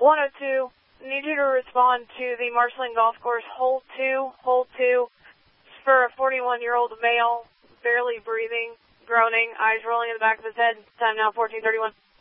102, need you to respond to the Marceline Golf Course, hole 2. It's for a 41-year-old male, barely breathing, groaning, eyes rolling in the back of his head. Time now 14:31.